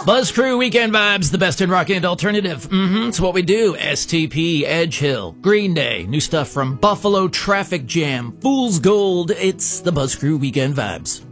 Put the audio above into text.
Buzz Crew Weekend Vibes, the best in rock and alternative. It's what we do. STP, Edge Hill, Green Day, new stuff from Buffalo, Traffic Jam, Fool's Gold. It's the Buzz Crew Weekend Vibes.